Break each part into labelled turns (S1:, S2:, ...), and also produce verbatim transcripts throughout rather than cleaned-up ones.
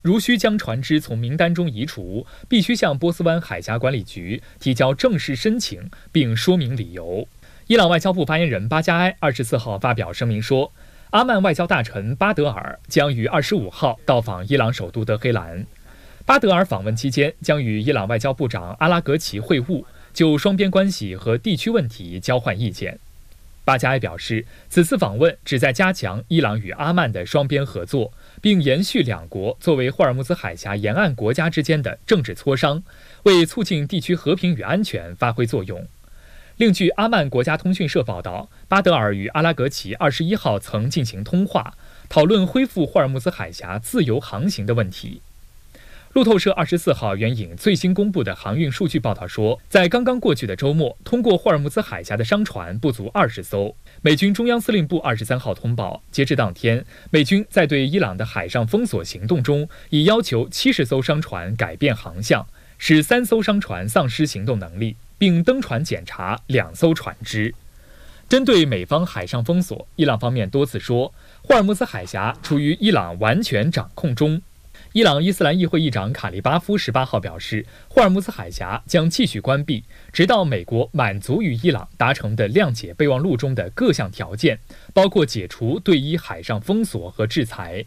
S1: 如需将船只从名单中移除，必须向波斯湾海峡管理局提交正式申请，并说明理由。伊朗外交部发言人巴加埃二十四号发表声明说，阿曼外交大臣巴德尔将于二十五号到访伊朗首都德黑兰。巴德尔访问期间将与伊朗外交部长阿拉格齐会晤，就双边关系和地区问题交换意见。巴加埃表示，此次访问旨在加强伊朗与阿曼的双边合作，并延续两国作为霍尔木兹海峡沿岸国家之间的政治磋商，为促进地区和平与安全发挥作用。另据阿曼国家通讯社报道，巴德尔与阿拉格齐二十一号曾进行通话，讨论恢复霍尔木兹海峡自由航行的问题。路透社二十四号援引最新公布的航运数据报道说，在刚刚过去的周末，通过霍尔木兹海峡的商船不足二十艘。美军中央司令部二十三号通报，截至当天，美军在对伊朗的海上封锁行动中，已要求七十艘商船改变航向，使三艘商船丧失行动能力，并登船检查两艘船只。针对美方海上封锁，伊朗方面多次说，霍尔木兹海峡处于伊朗完全掌控中。伊朗伊斯兰议会议长卡利巴夫十八号表示，霍尔木兹海峡将继续关闭，直到美国满足与伊朗达成的谅解备忘录中的各项条件，包括解除对伊海上封锁和制裁。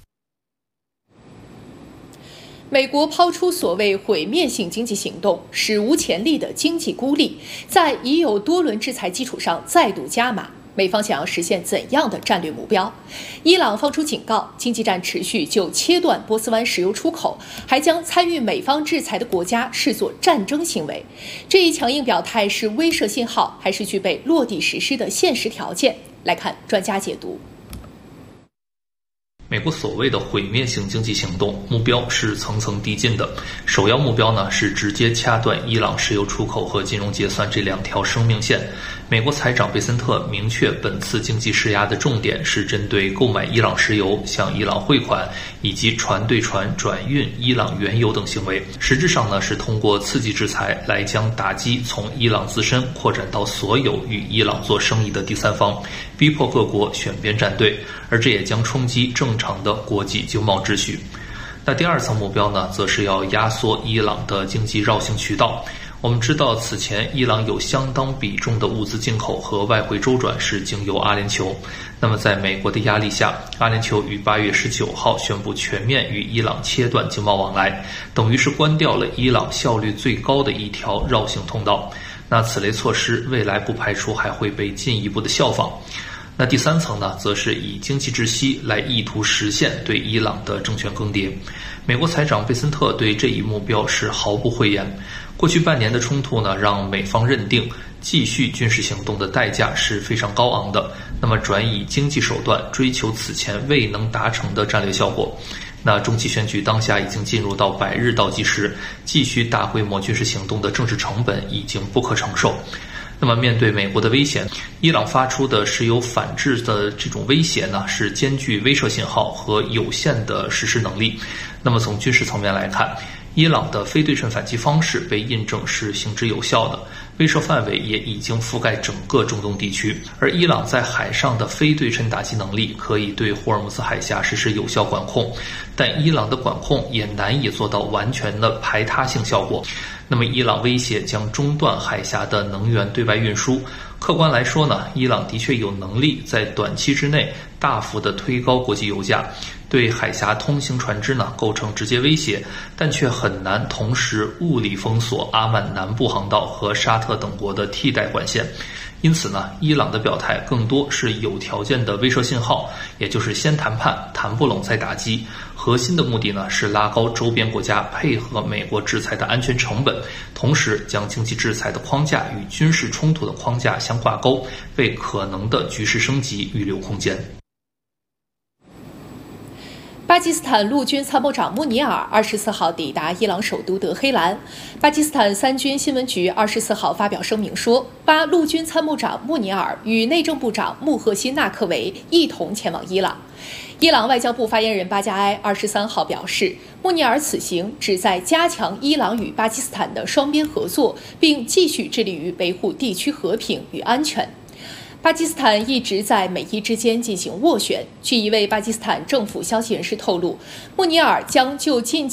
S2: 美国抛出所谓毁灭性经济行动，史无前例的经济孤立，在已有多轮制裁基础上再度加码。美方想要实现怎样的战略目标？伊朗放出警告，经济战持续就切断波斯湾石油出口，还将参与美方制裁的国家视作战争行为。这一强硬表态是威慑信号，还是具备落地实施的现实条件？来看专家解读。
S3: 美国所谓的毁灭性经济行动目标是层层递进的，首要目标呢是直接掐断伊朗石油出口和金融结算这两条生命线。美国财长贝森特明确，本次经济施压的重点是针对购买伊朗石油、向伊朗汇款以及船对船转运伊朗原油等行为。实质上呢是通过刺激制裁来将打击从伊朗自身扩展到所有与伊朗做生意的第三方，逼迫各国选边站队，而这也将冲击正常的国际经贸秩序。那第二层目标呢，则是要压缩伊朗的经济绕行渠道。我们知道，此前伊朗有相当比重的物资进口和外汇周转是经由阿联酋。那么在美国的压力下，阿联酋于八月十九号宣布全面与伊朗切断经贸往来，等于是关掉了伊朗效率最高的一条绕行通道。那此类措施未来不排除还会被进一步的效仿。那第三层呢，则是以经济窒息来意图实现对伊朗的政权更迭。美国财长贝森特对这一目标是毫不讳言。过去半年的冲突呢，让美方认定继续军事行动的代价是非常高昂的，那么转以经济手段追求此前未能达成的战略效果。那中期选举当下已经进入到百日倒计时，继续大规模军事行动的政治成本已经不可承受。那么面对美国的威胁，伊朗发出的石油反制的这种威胁呢，是兼具威慑信号和有限的实施能力。那么从军事层面来看，伊朗的非对称反击方式被印证是行之有效的，威慑范围也已经覆盖整个中东地区。而伊朗在海上的非对称打击能力可以对霍尔木兹海峡实施有效管控，但伊朗的管控也难以做到完全的排他性效果。那么伊朗威胁将中断海峡的能源对外运输。客观来说呢，伊朗的确有能力在短期之内大幅的推高国际油价，对海峡通行船只呢构成直接威胁，但却很难同时物理封锁阿曼南部航道和沙特等国的替代管线。因此呢，伊朗的表态更多是有条件的威慑信号，也就是先谈判，谈不拢再打击。核心的目的呢是拉高周边国家配合美国制裁的安全成本，同时将经济制裁的框架与军事冲突的框架相挂钩，为可能的局势升级预留空间。
S2: 巴基斯坦陆军参谋长穆尼尔二十四号抵达伊朗首都德黑兰。巴基斯坦三军新闻局二十四号发表声明说，巴陆军参谋长穆尼尔与内政部长穆赫辛纳克维一同前往伊朗。伊朗外交部发言人巴加埃二十三号表示，穆尼尔此行旨在加强伊朗与巴基斯坦的双边合作，并继续致力于维护地区和平与安全。 巴基斯坦一直在美伊之间进行斡旋。据一位巴基斯坦政府消息人士透露，穆尼尔将就近